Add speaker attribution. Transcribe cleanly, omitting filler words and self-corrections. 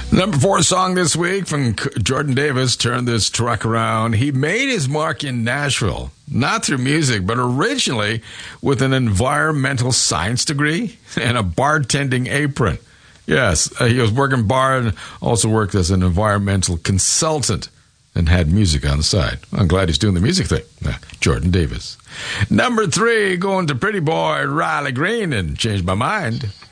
Speaker 1: Number 4 song this week from Jordan Davis, Turn This Truck Around. He made his mark in Nashville, not through music, but originally with an environmental science degree and a bartending apron. Yes, he was working bar and also worked as an environmental consultant and had music on the side. I'm glad he's doing the music thing. Jordan Davis. Number 3, going to Pretty Boy Riley Green and Changed My Mind.